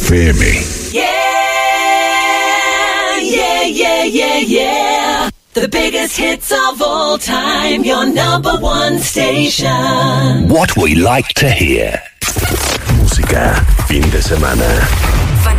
FM. Yeah, yeah, yeah, yeah, yeah. The biggest hits of all time, your number one station. What we like to hear. Música, fin de semana.